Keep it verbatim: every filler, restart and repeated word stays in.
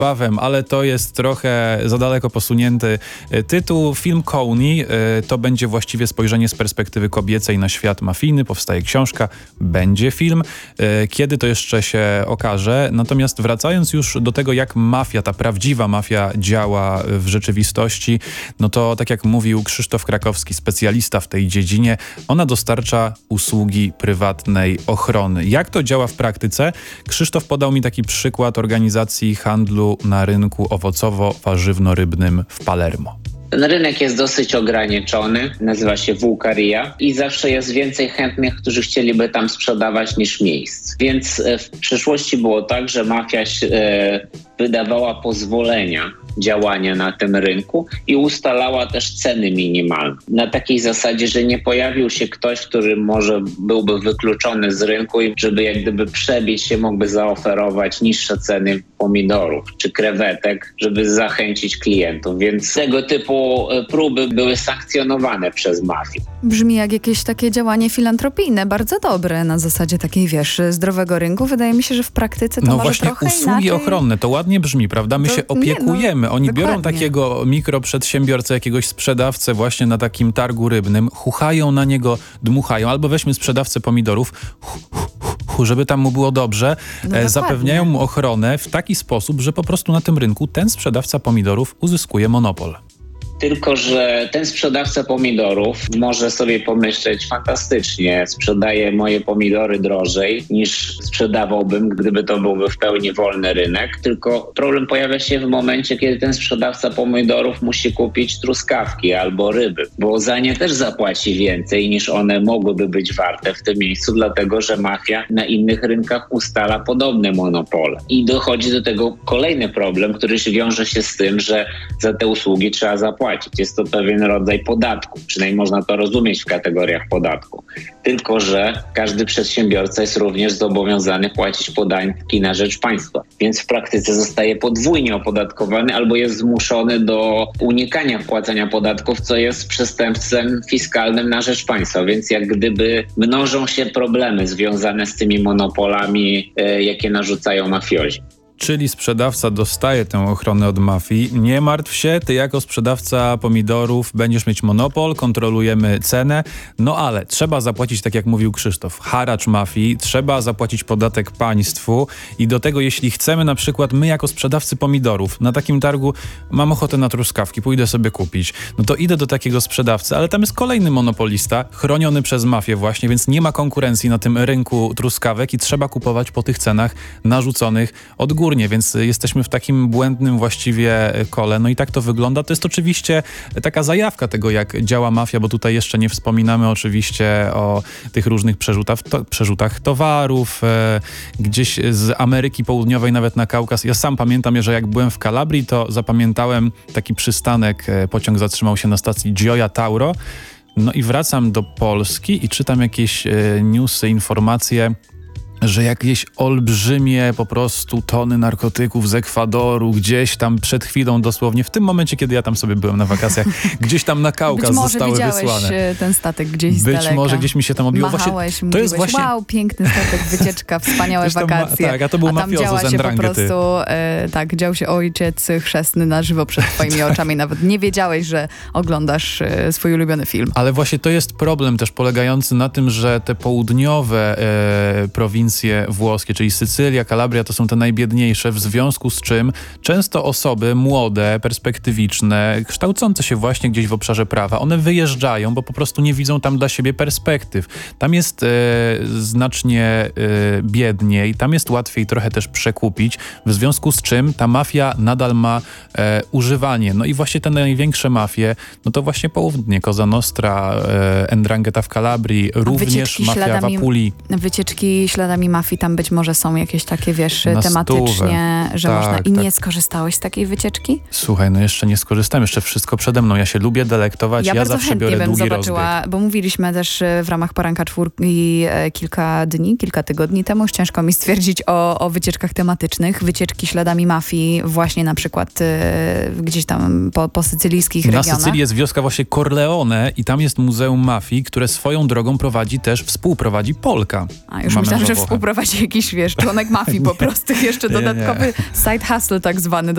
krwawem, ale to jest trochę za daleko posunięty tytuł. Film Kony to będzie właściwie spojrzenie z perspektywy kobiecej na świat mafijny. Powstaje książka, będzie film. Kiedy to jeszcze się okaże. Natomiast wracając już do tego, jak mafia, ta prawdziwa mafia działa w rzeczywistości, no to tak jak mówił Krzysztof Krakowski, specjalista w tej dziedzinie, ona dostarcza usługi prywatnej ochrony. Jak to działa w praktyce? Krzysztof podał mi taki przykład organizacji handlu na rynku owocowo-warzywno-rybnym w Palermo. Ten rynek jest dosyć ograniczony, nazywa się Włókaria i zawsze jest więcej chętnych, którzy chcieliby tam sprzedawać niż miejsc. Więc w przyszłości było tak, że mafia e, wydawała pozwolenia działania na tym rynku i ustalała też ceny minimalne. Na takiej zasadzie, że nie pojawił się ktoś, który może byłby wykluczony z rynku i żeby jak gdyby przebić się, mógłby zaoferować niższe ceny pomidorów czy krewetek, żeby zachęcić klientów. Więc tego typu próby były sankcjonowane przez mafię. Brzmi jak jakieś takie działanie filantropijne, bardzo dobre, na zasadzie takiej, wiesz, zdrowego rynku. Wydaje mi się, że w praktyce to no może właśnie trochę usługi inaczej. ochronne, to ładnie brzmi, prawda? My to, się opiekujemy. Nie, no, Oni dokładnie. biorą takiego mikroprzedsiębiorcę, jakiegoś sprzedawcę właśnie na takim targu rybnym, chuchają na niego, dmuchają, albo weźmy sprzedawcę pomidorów, hu, hu, hu, żeby tam mu było dobrze, no e, zapewniają mu ochronę w taki sposób, że po prostu na tym rynku ten sprzedawca pomidorów uzyskuje monopol. Tylko że ten sprzedawca pomidorów może sobie pomyśleć fantastycznie, sprzedaję moje pomidory drożej niż sprzedawałbym, gdyby to byłby w pełni wolny rynek. Tylko problem pojawia się w momencie, kiedy ten sprzedawca pomidorów musi kupić truskawki albo ryby, bo za nie też zapłaci więcej niż one mogłyby być warte w tym miejscu, dlatego że mafia na innych rynkach ustala podobne monopole. I dochodzi do tego kolejny problem, który się wiąże się z tym, że za te usługi trzeba zapłacić. Jest to pewien rodzaj podatku, przynajmniej można to rozumieć w kategoriach podatku. Tylko że każdy przedsiębiorca jest również zobowiązany płacić podatki na rzecz państwa. Więc w praktyce zostaje podwójnie opodatkowany albo jest zmuszony do unikania płacenia podatków, co jest przestępstwem fiskalnym na rzecz państwa. Więc jak gdyby mnożą się problemy związane z tymi monopolami, e, jakie narzucają mafiozi. Czyli sprzedawca dostaje tę ochronę od mafii. Nie martw się, ty jako sprzedawca pomidorów będziesz mieć monopol, kontrolujemy cenę, no ale trzeba zapłacić, tak jak mówił Krzysztof, haracz mafii, trzeba zapłacić podatek państwu i do tego, jeśli chcemy na przykład my jako sprzedawcy pomidorów na takim targu mam ochotę na truskawki, pójdę sobie kupić, no to idę do takiego sprzedawcy, ale tam jest kolejny monopolista, chroniony przez mafię właśnie, więc nie ma konkurencji na tym rynku truskawek i trzeba kupować po tych cenach narzuconych od góry. Więc jesteśmy w takim błędnym właściwie kole. No i tak to wygląda. To jest oczywiście taka zajawka tego, jak działa mafia, bo tutaj jeszcze nie wspominamy oczywiście o tych różnych przerzutach, to, przerzutach towarów, e, gdzieś z Ameryki Południowej nawet na Kaukaz. Ja sam pamiętam, że jak byłem w Kalabrii, to zapamiętałem taki przystanek, e, pociąg zatrzymał się na stacji Gioia Tauro. No i wracam do Polski i czytam jakieś e, newsy, informacje, że jakieś olbrzymie po prostu tony narkotyków z Ekwadoru gdzieś tam przed chwilą dosłownie, w tym momencie, kiedy ja tam sobie byłem na wakacjach, gdzieś tam na Kaukaz zostały wysłane. Być może widziałeś ten statek gdzieś z Być daleka. może gdzieś mi się tam obiło. Machałeś, właśnie, to mówiłeś, jest właśnie... wow, piękny statek, wycieczka, wspaniałe wakacje. Ma, tak, a to był a tam mafiozo działa z się po Ndranghety. prostu, e, tak, dział się ojciec chrzestny na żywo przed twoimi oczami. Nawet nie wiedziałeś, że oglądasz e, swój ulubiony film. Ale właśnie to jest problem też polegający na tym, że te południowe e, prowincje włoskie, czyli Sycylia, Kalabria, to są te najbiedniejsze, w związku z czym często osoby młode, perspektywiczne, kształcące się właśnie gdzieś w obszarze prawa, one wyjeżdżają, bo po prostu nie widzą tam dla siebie perspektyw. Tam jest e, znacznie e, biedniej, tam jest łatwiej trochę też przekupić, w związku z czym ta mafia nadal ma e, używanie. No i właśnie te największe mafie, no to właśnie południe, Cosa Nostra, e, Ndrangheta w Kalabrii, również mafia śladami, w Apulii. Wycieczki śladami mafii tam być może są jakieś takie, wiesz, Na tematycznie, stówę. że tak, można... I tak. nie skorzystałeś z takiej wycieczki? Słuchaj, no jeszcze nie skorzystałem, jeszcze wszystko przede mną. Ja się lubię delektować, ja, ja bardzo zawsze chętnie biorę bym długi zobaczyła, rozbieg. bo mówiliśmy też w ramach Poranka Czwórki kilka dni, kilka tygodni temu, już ciężko mi stwierdzić o, o wycieczkach tematycznych, wycieczki śladami mafii, właśnie na przykład y, gdzieś tam po, po sycylijskich Na regionach. Sycylii jest wioska właśnie Corleone i tam jest Muzeum Mafii, które swoją drogą prowadzi też, współprowadzi Polka. A już Ma myślałam, że męża Włocha. współprowadzi jakiś, wiesz, członek mafii po prostu, jeszcze Nie, nie. dodatkowy side hustle tak zwany.